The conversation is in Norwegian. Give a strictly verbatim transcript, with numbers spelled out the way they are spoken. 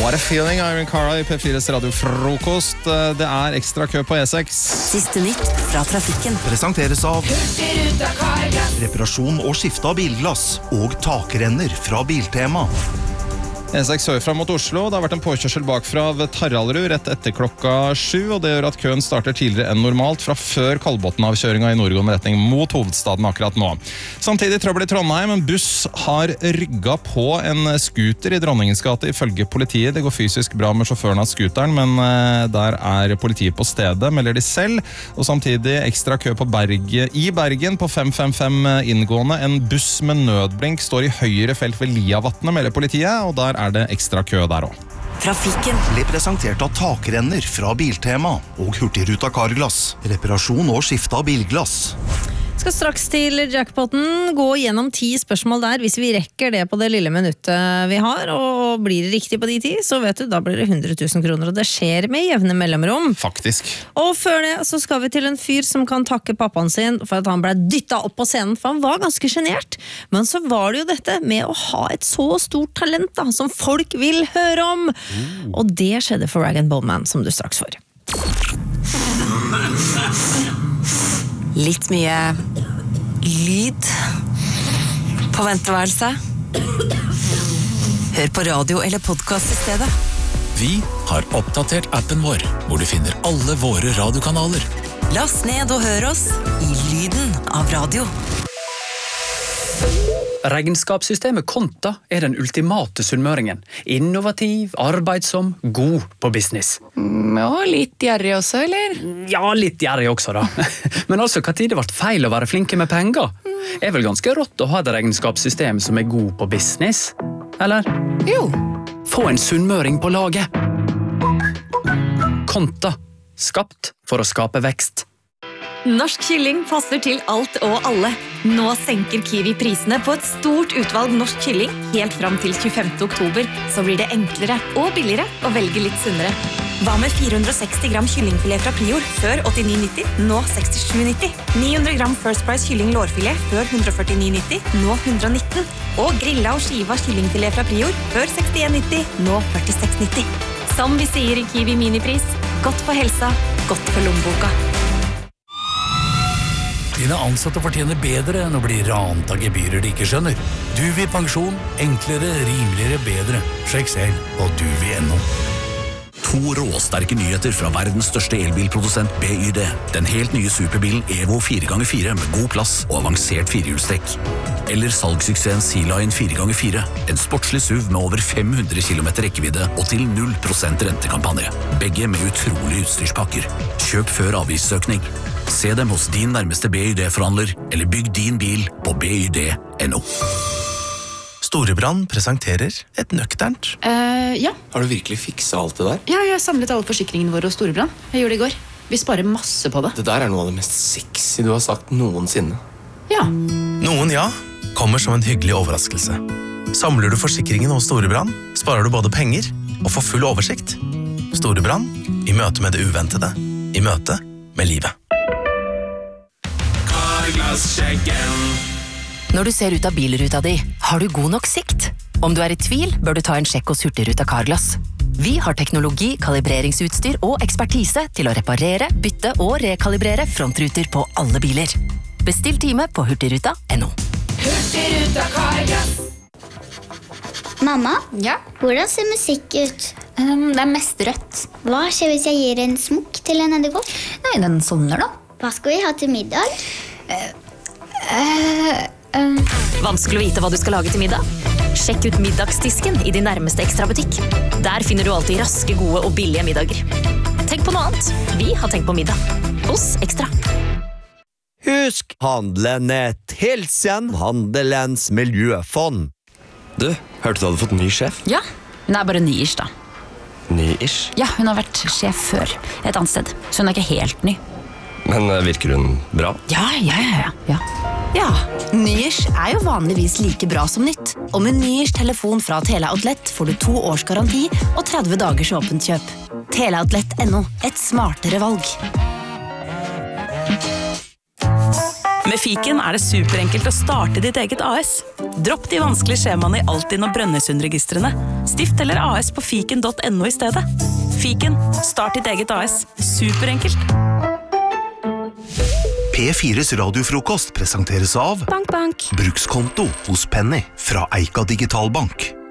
What a feeling, Iron Cara I P fires radiofrokost. Det er ekstra kø på E seks. Siste nytt fra trafikken. Presenteres av reparasjon og skifte av bilglass og takrenner fra Biltema. E seks sørfra mot Oslo. Det har vært en påkjørsel bakfra ved Taraldrud rett etter klokka sju, og det gjør at køen starter tidligere enn normalt fra før Kolbotn-avkjøringa i nordgående retning mot hovedstaden akkurat nå. Samtidig trøbbel i Trondheim. En buss har rygga på en scooter i Dronningens gate ifølge politiet. Det går fysisk bra med sjåføren av scooteren, men der er politiet på stedet, melder de selv. Og samtidig ekstra kø på Berge, i Bergen på fem fem fem inngående. En buss med nødblink står i høyre felt ved Liavatnet, melder politiet, og der er det ekstra kø der også. Trafikken ble presentert av takrenner fra Biltema og Hurtigruta Carglass. Reparasjon og skifte av bilglass. Skal straks til jackpoten, gå gjennom ti spørsmål der hvis vi rekker det på det lille minuttet vi har, og blir det riktig på de ti, så vet du, da blir det hundre tusen kroner, og det skjer med jevne mellomrom. Faktisk. Og før det så skal vi til en fyr som kan takke pappaen sin for at han ble dyttet opp på scenen, for han var ganske genert. Men så var det jo dette med å ha et så stort talent da, som folk vil høre om. Mm. Og det skjedde for Rag and Bone Man, som du straks får. Litt mye lyd på venteværelset. Hør på radio eller podcast i stedet. Vi har oppdatert appen vår, hvor du finner alle våre radiokanaler. Last ned og hør oss i lyden av radio. Regnskapssystemet Konta er den ultimate sunnmøringen. Innovativ, arbeidsom, god på business. Og litt gjerrig også, eller? Ja, litt gjerrig også da. Men altså, hva tid det ble feil å være flinke med penger? Er vel ganske rått å ha et regnskapssystem som er god på business? Eller? Jo. Få en sunnmøring på laget. Konta. Skapt for å skape vekst. Norsk kylling passer til alt og alle. Nå senker Kiwi prisene på et stort utvalg norsk kylling helt fram til tjuefemte oktober, så blir det enklere og billigere å velge litt sunnere. Hva med fire hundre og seksti gram kyllingfilet fra Prior før åttini nitti, nå sekstisju nitti? ni hundre gram First Price kylling lårfilet før hundre og førtini nitti, nå hundre og nitten? Og grilla og skiva kyllingfilet fra Prior før sekstien nitti, nå førtiseks nitti? Som vi sier i Kiwi Minipris, godt for helsa, godt for lommeboka. Dine ansatte fortjener bedre enn å bli rant av gebyrer de ikke skjønner. Du vil pensjon, enklere, rimeligere, bedre. Sjekk selv på du vil punkt no. To råsterke nyheter fra verdens største elbilprodusent B Y D. Den helt nye superbilen Evo fire ganger fire med god plass og avansert firehjulstrekk. Eller salgssuksessen Sea-Line fire ganger fire. En sportslig S U V med over fem hundre kilometer rekkevidde og til null prosent rentekampanje. Begge med utrolige utstyrspakker. Kjøp før avgiftsøkning. Se dem hos din nærmeste B Y D-forhandler, eller bygg din bil på b y d punktum no. Storebrand presenterer et nøkternt. Uh, ja. Har du virkelig fikset alt det der? Ja, jeg har samlet alle forsikringene våre hos Storebrand. Jeg gjorde det i går. Vi sparer masse på det. Det der er noe av det mest sexy du har sagt noensinne. Ja. Noen ja, kommer som en hyggelig overraskelse. Samler du forsikringen hos Storebrand, sparer du både penger og får full oversikt. Storebrand, i møte med det uventede, i møte med livet. Når du ser ut av bilruta di, har du god nok sikt? Om du er i tvil, bør du ta en sjekk hos Hurtigruta Carglass. Vi har teknologi, kalibreringsutstyr og ekspertise til å reparere, bytte og rekalibrere frontruter på alle biler. Bestill time på hurtigruta punktum no. Hurtigruta Carglass. Mamma, ja? Hvordan ser musikk ut? Um, det er mest rødt. Hva skjer hvis jeg gir en smokk til en edderkopp? Nei, den sovner da. Hva skal vi ha til middag? Uh, uh, uh. Vanskelig å vite hva du skal lage til middag? Sjekk ut middagsdisken i din nærmeste ekstrabutikk. Der finner du alltid raske, gode og billige middager. Tenk på noe annet. Vi har tenkt på middag. Hos Ekstra. Husk Handelnett Hilsen, Handelens miljøfond. Du, hørte du hadde fått ny sjef? Ja, hun er bare ny-ish da. Ny-ish? Ja, hun har vært sjef før, et annet sted. Så hun er ikke helt ny. Men virker hun bra? Ja, ja, ja, ja. Ja, ny-ish er jo vanligvis like bra som nytt. Og med ny-ish telefon fra Teleoutlet får du to års garanti og tretti dagers åpent kjøp. Teleoutlet punktum no, et smartere valg. Med Fiken er det superenkelt å starte ditt eget A S. Dropp de vanskelige skjemaene i Altinn og Brønnøysundregistrene. Stift eller A S på fiken punktum no i stedet. Fiken, start ditt eget A S. Superenkelt. P fires radiofrokost presenteres av Bank, bank. Brukskonto hos Penny fra Eika Digitalbank.